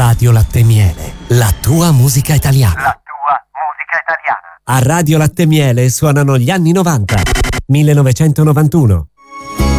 Radio Latte Miele, la tua musica italiana. La tua musica italiana. A Radio Latte Miele suonano gli anni 90, 1991,